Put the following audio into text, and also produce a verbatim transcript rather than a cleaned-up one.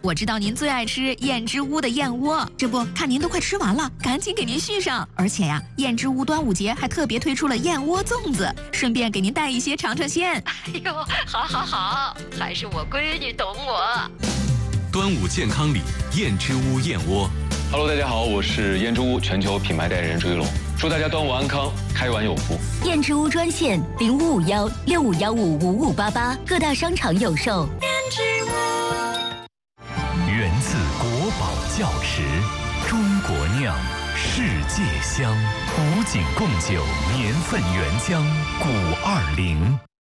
我知道您最爱吃燕之屋的燕窝，这不看您都快吃完了，赶紧给您续上。而且呀，燕之屋端午节还特别推出了燕窝粽子，顺便给您带一些尝尝鲜。 哎呦，好好好，还是我闺女懂我。 端午健康礼，燕之屋燕窝。 Hello， 大家好，我是燕之屋全球品牌代言人朱一龙，祝大家端午安康，开碗有福。 燕之屋专线零五五幺六五幺五五五八八，各大商场有售。 燕之屋。 源自国宝窖池，中国酿，世界香，古井贡酒年份原浆，古二零。